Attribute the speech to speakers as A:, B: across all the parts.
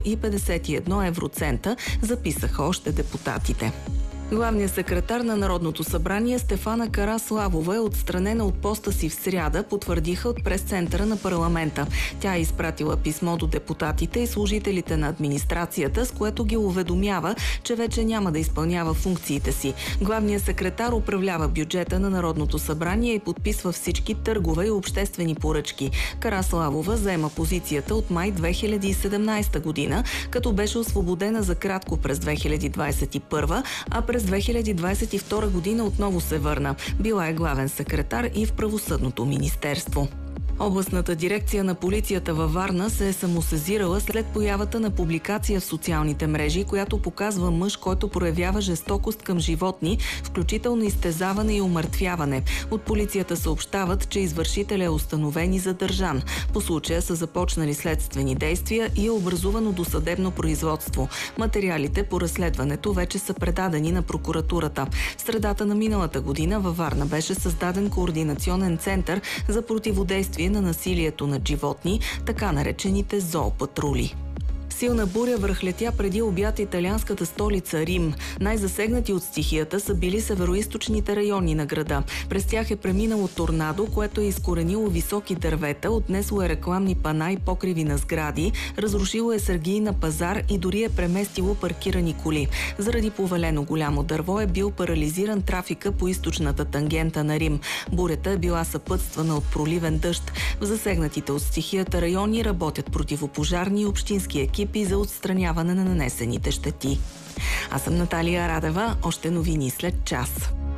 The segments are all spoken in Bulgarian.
A: и 51 евроцента, записаха още депутатите. Главният секретар на Народното събрание Стефана Караславова е отстранена от поста си в сряда, потвърдиха от пресцентъра на парламента. Тя е изпратила писмо до депутатите и служителите на администрацията, с което ги уведомява, че вече няма да изпълнява функциите си. Главният секретар управлява бюджета на Народното събрание и подписва всички търгове и обществени поръчки. Караславова заема позицията от май 2017 година, като беше освободена за кратко през 2021, а през 2022 година отново се върна. Била е главен секретар и в Правосъдното министерство. Областната дирекция на полицията във Варна се е самосезирала след появата на публикация в социалните мрежи, която показва мъж, който проявява жестокост към животни, включително изтезаване и умъртвяване. От полицията съобщават, че извършителят е установен и задържан. По случая са започнали следствени действия и е образувано досъдебно производство. Материалите по разследването вече са предадени на прокуратурата. В средата на миналата година във Варна беше създаден координационен център за противодействие на насилието над животни, така наречените зоопатрули. Силна буря връхлетя преди обяд италианската столица Рим. Най-засегнати от стихията са били североизточните райони на града. През тях е преминало торнадо, което е изкоренило високи дървета, отнесло е рекламни пана и покриви на сгради, разрушило е сергии на пазар и дори е преместило паркирани коли. Заради повалено голямо дърво е бил парализиран трафика по източната тангента на Рим. Бурята е била съпътствана от проливен дъжд. В засегнатите от стихията райони работят противопожарни и общински екипи за отстраняване на нанесените щети. Аз съм Наталия Радева. Още новини след час.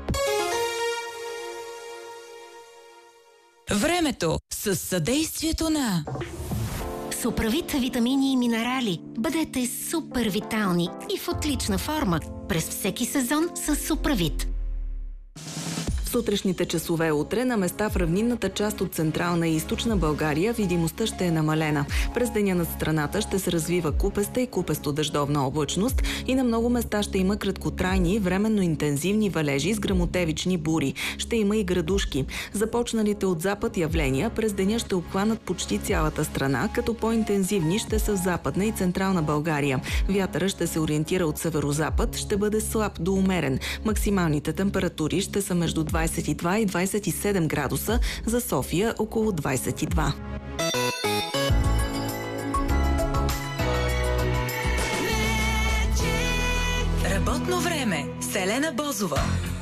B: Времето с съдействието на
C: Суправит витамини и минерали. Бъдете супер витални и в отлична форма през всеки сезон с Суправит.
A: Сутрешните часове утре на места в равнинната част от Централна и Източна България видимостта ще е намалена. През деня над страната ще се развива купеста и купесто-дъждовна облачност и на много места ще има краткотрайни, временно интензивни валежи с гръмотевични бури. Ще има и градушки. Започналите от запад явления през деня ще обхванат почти цялата страна, като по-интензивни ще са в Западна и Централна България. Вятъра ще се ориентира от северозапад, ще бъде слаб до умерен. Максималните температури ще са между 22 и 27 градуса, за София около 22.
B: Работно време с Елена Бозова.